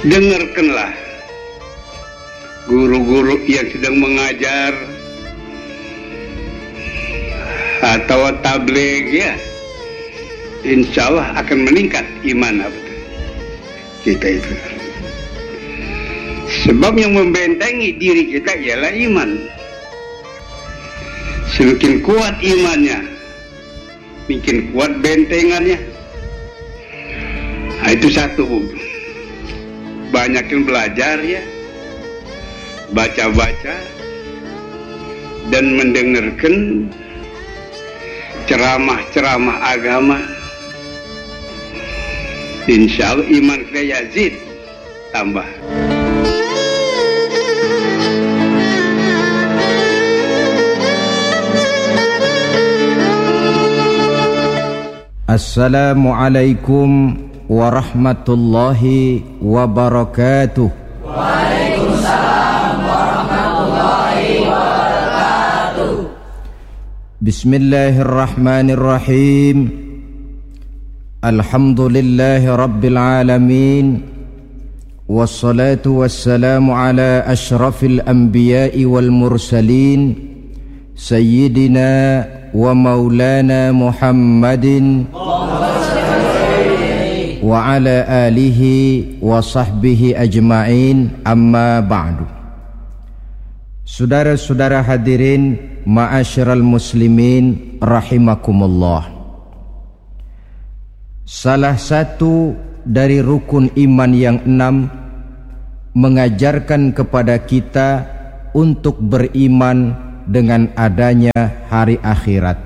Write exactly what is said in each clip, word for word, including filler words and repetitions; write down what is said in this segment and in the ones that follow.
dengarkanlah guru-guru yang sedang mengajar atau tabligh, ya, insya Allah akan meningkat iman kita itu. Sebab yang membentengi diri kita ialah iman. Semakin kuat imannya, makin kuat bentengannya. Nah, itu satu. Banyakin belajar, ya, baca-baca dan mendengarkan ceramah-ceramah agama. Insya Allah iman kita yazid, tambah. Assalamualaikum warahmatullahi wabarakatuh. Waalaikumsalam warahmatullahi wabarakatuh. Bismillahirrahmanirrahim. Alhamdulillahi rabbil alamin. Wassalatu wassalamu ala ashrafil anbiya'i wal mursalin, Sayyidina wa maulana Muhammadin wa ala alihi wa sahbihi ajma'in, amma ba'du. Saudara-saudara hadirin ma'asyiral muslimin rahimakumullah. Salah satu dari rukun iman yang enam mengajarkan kepada kita untuk beriman dengan adanya hari akhirat.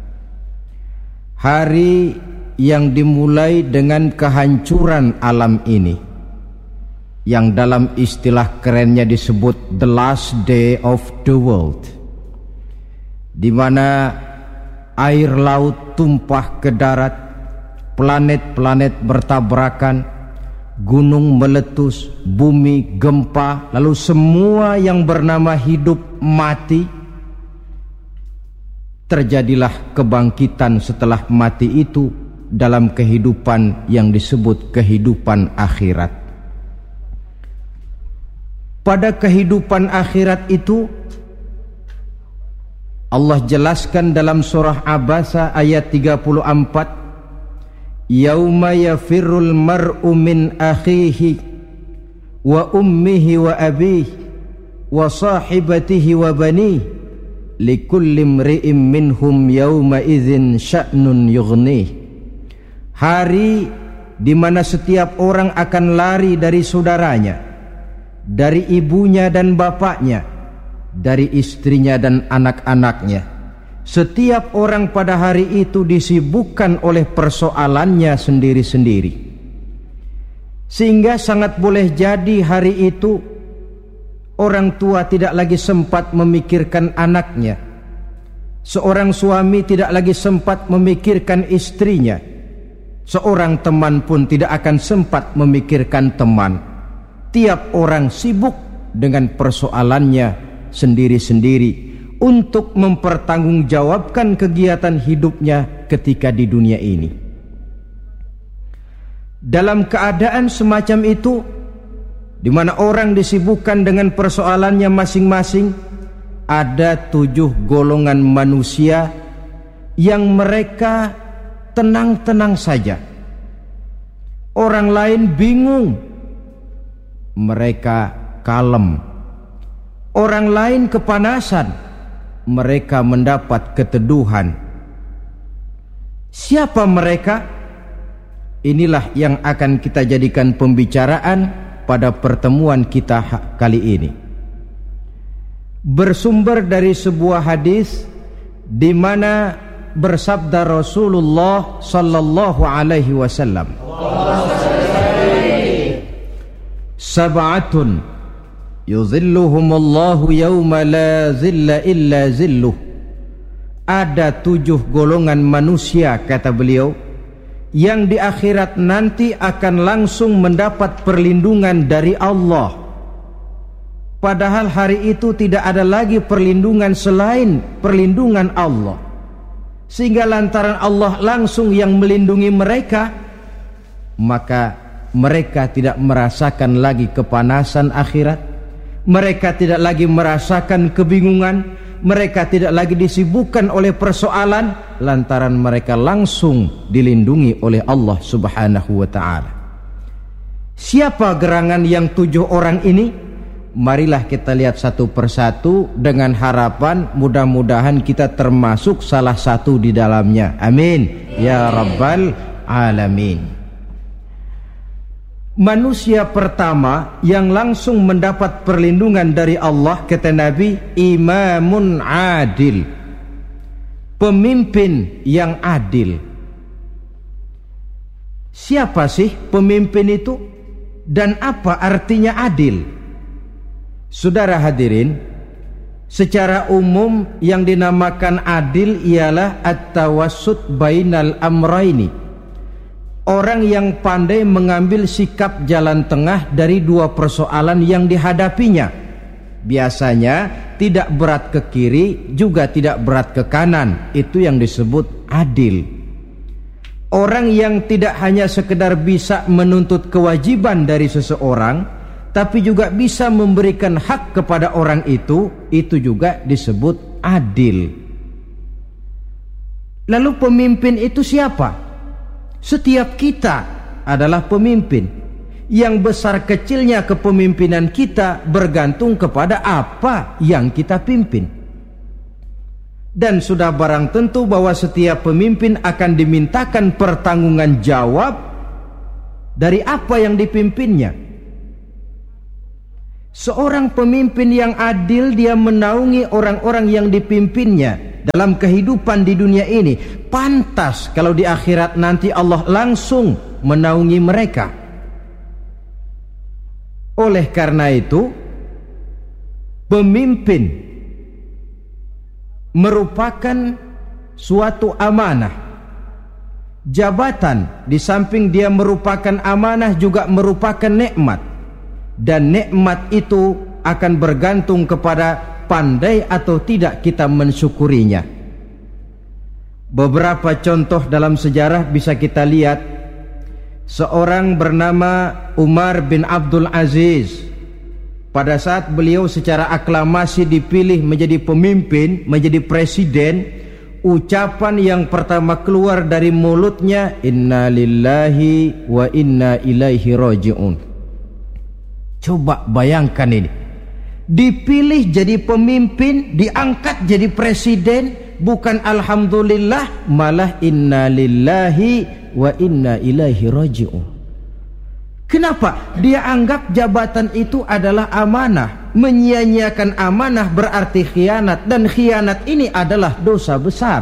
Hari yang dimulai dengan kehancuran alam ini, yang dalam istilah kerennya disebut the last day of the world, di mana air laut tumpah ke darat, planet-planet bertabrakan, gunung meletus, bumi gempa, lalu semua yang bernama hidup mati. Terjadilah kebangkitan setelah mati itu dalam kehidupan yang disebut kehidupan akhirat. Pada kehidupan akhirat itu Allah jelaskan dalam surah Abasa ayat tiga puluh empat, yauma yafirrul mar'u min akhihi wa ummihi wa abihi wa sahibatihi wa banihi likulli imri'in minhum yawma idzin sya'nun yughnih. Hari di mana setiap orang akan lari dari saudaranya, dari ibunya dan bapaknya, dari istrinya dan anak-anaknya. Setiap orang pada hari itu disibukkan oleh persoalannya sendiri-sendiri. Sehingga sangat boleh jadi hari itu orang tua tidak lagi sempat memikirkan anaknya. Seorang suami tidak lagi sempat memikirkan istrinya. Seorang teman pun tidak akan sempat memikirkan teman. Tiap orang sibuk dengan persoalannya sendiri-sendiri untuk mempertanggungjawabkan kegiatan hidupnya ketika di dunia ini. Dalam keadaan semacam itu, di mana orang disibukkan dengan persoalannya masing-masing, ada tujuh golongan manusia yang mereka tenang-tenang saja. Orang lain bingung, mereka kalem. Orang lain kepanasan, mereka mendapat keteduhan. Siapa mereka? Inilah yang akan kita jadikan pembicaraan pada pertemuan kita kali ini. Bersumber dari sebuah hadis di mana bersabda Rasulullah sallallahu alaihi wasallam, sab'atun yuzilluhumullahu yawma la zilla illa zilluh. Ada tujuh golongan manusia, kata beliau, yang di akhirat nanti akan langsung mendapat perlindungan dari Allah. Padahal hari itu tidak ada lagi perlindungan selain perlindungan Allah. Sehingga lantaran Allah langsung yang melindungi mereka, maka mereka tidak merasakan lagi kepanasan akhirat, mereka tidak lagi merasakan kebingungan, mereka tidak lagi disibukkan oleh persoalan, lantaran mereka langsung dilindungi oleh Allah Subhanahu wa ta'ala. Siapa gerangan yang tujuh orang ini? Marilah kita lihat satu persatu dengan harapan mudah-mudahan kita termasuk salah satu di dalamnya. Amin ya rabbal alamin. Manusia pertama yang langsung mendapat perlindungan dari Allah, kata Nabi, imamun adil, pemimpin yang adil. Siapa sih pemimpin itu dan apa artinya adil? Saudara hadirin, secara umum yang dinamakan adil ialah at-tawassut bainal amraini, orang yang pandai mengambil sikap jalan tengah dari dua persoalan yang dihadapinya. Biasanya tidak berat ke kiri, juga tidak berat ke kanan. Itu yang disebut adil. Orang yang tidak hanya sekedar bisa menuntut kewajiban dari seseorang, tapi juga bisa memberikan hak kepada orang itu, itu juga disebut adil. Lalu pemimpin itu siapa? Setiap kita adalah pemimpin. Yang besar kecilnya kepemimpinan kita bergantung kepada apa yang kita pimpin. Dan sudah barang tentu bahwa setiap pemimpin akan dimintakan pertanggunggan jawab dari apa yang dipimpinnya. Seorang pemimpin yang adil, dia menaungi orang-orang yang dipimpinnya dalam kehidupan di dunia ini. Pantas kalau di akhirat nanti Allah langsung menaungi mereka. Oleh karena itu, pemimpin merupakan suatu amanah. Jabatan di samping dia merupakan amanah juga merupakan nikmat. Dan nikmat itu akan bergantung kepada pandai atau tidak kita mensyukurinya. Beberapa contoh dalam sejarah bisa kita lihat. Seorang bernama Umar bin Abdul Aziz, pada saat beliau secara aklamasi dipilih menjadi pemimpin, menjadi presiden, ucapan yang pertama keluar dari mulutnya, inna lillahi wa inna ilaihi raji'un. Coba bayangkan ini, dipilih jadi pemimpin, diangkat jadi presiden, bukan alhamdulillah, malah inna lillahi wa inna ilaihi raji'un. Kenapa? Dia anggap jabatan itu adalah amanah. Menyia-nyiakan amanah berarti khianat, dan khianat ini adalah dosa besar.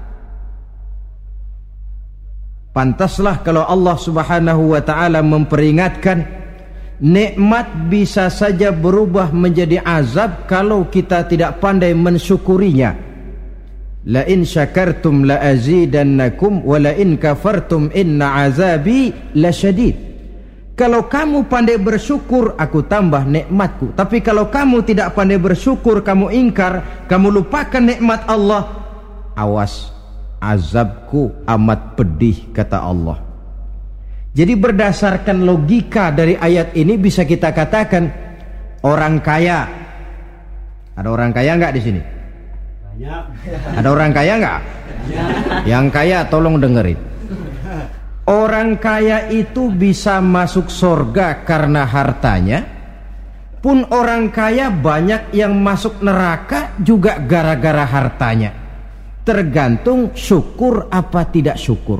Pantaslah kalau Allah Subhanahu wa ta'ala memperingatkan, nikmat bisa saja berubah menjadi azab kalau kita tidak pandai mensyukurinya. La in syakartum la azidannakum wa la in kafartum inna azabi lasyadid. Kalau kamu pandai bersyukur, aku tambah nikmatku. Tapi kalau kamu tidak pandai bersyukur, kamu ingkar, kamu lupakan nikmat Allah, awas, azabku amat pedih, kata Allah. Jadi berdasarkan logika dari ayat ini bisa kita katakan orang kaya. Ada orang kaya nggak di sini? Banyak. Ada orang kaya nggak? Yang kaya tolong dengerin. Orang kaya itu bisa masuk surga karena hartanya. Pun orang kaya banyak yang masuk neraka juga gara-gara hartanya. Tergantung syukur apa tidak syukur.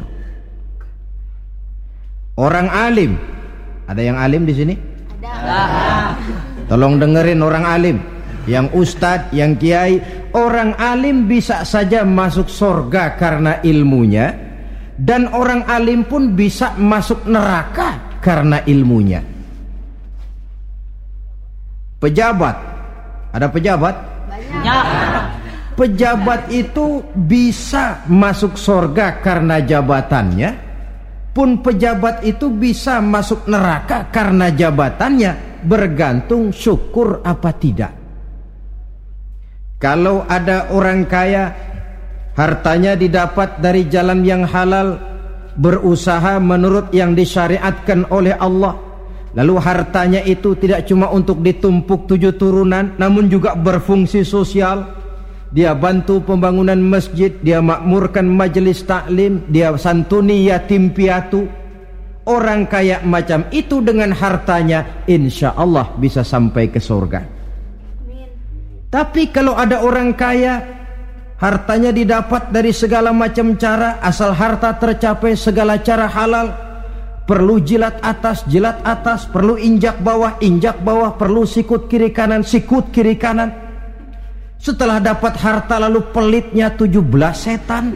Orang alim, ada yang alim di sini? Ada. Tolong dengerin orang alim, yang ustadz, yang kiai. Orang alim bisa saja masuk surga karena ilmunya, dan orang alim pun bisa masuk neraka karena ilmunya. Pejabat, ada pejabat? Banyak. Pejabat itu bisa masuk surga karena jabatannya. Pun pejabat itu bisa masuk neraka karena jabatannya, bergantung syukur apa tidak. Kalau ada orang kaya, hartanya didapat dari jalan yang halal, berusaha menurut yang disyariatkan oleh Allah. Lalu hartanya itu tidak cuma untuk ditumpuk tujuh turunan, namun juga berfungsi sosial. Dia bantu pembangunan masjid, dia makmurkan majelis taklim, dia santuni yatim piatu. Orang kaya macam itu dengan hartanya insya Allah bisa sampai ke surga. Tapi kalau ada orang kaya, hartanya didapat dari segala macam cara, asal harta tercapai segala cara halal. Perlu jilat atas, jilat atas, perlu injak bawah, injak bawah, perlu sikut kiri kanan, sikut kiri kanan. Setelah dapat harta lalu pelitnya tujuh belas setan.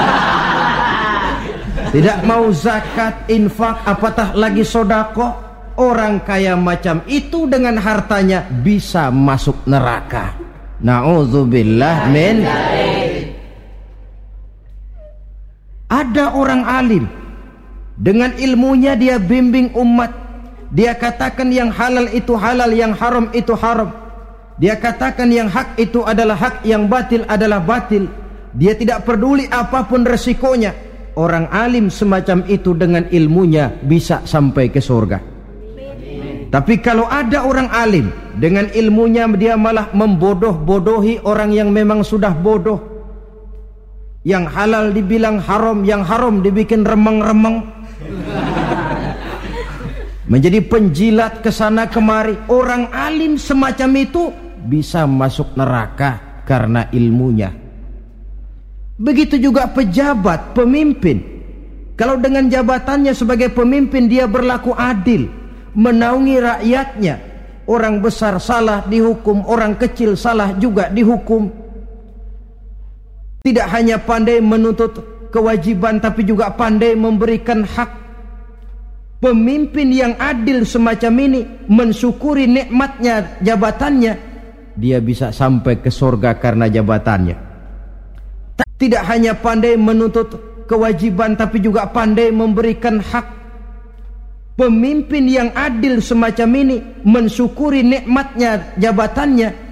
Tidak mau zakat, infak, apatah lagi sodako. Orang kaya macam itu dengan hartanya bisa masuk neraka. Na'udzubillah min. Ada orang alim, dengan ilmunya dia bimbing umat. Dia katakan yang halal itu halal, yang haram itu haram. Dia katakan yang hak itu adalah hak, yang batil adalah batil. Dia tidak peduli apapun resikonya. Orang alim semacam itu dengan ilmunya bisa sampai ke surga. Tapi kalau ada orang alim, dengan ilmunya dia malah membodoh-bodohi orang yang memang sudah bodoh. Yang halal dibilang haram, yang haram dibikin remeng-remeng. Menjadi penjilat kesana kemari. Orang alim semacam itu bisa masuk neraka karena ilmunya. Begitu juga pejabat, pemimpin. Kalau dengan jabatannya sebagai pemimpin dia berlaku adil, menaungi rakyatnya. Orang besar salah dihukum, orang kecil salah juga dihukum. Tidak hanya pandai menuntut kewajiban, tapi juga pandai memberikan hak. Pemimpin yang adil semacam ini mensyukuri nikmatnya jabatannya, dia bisa sampai ke surga karena jabatannya. Tidak hanya pandai menuntut kewajiban, tapi juga pandai memberikan hak. Pemimpin yang adil semacam ini mensyukuri nikmatnya jabatannya,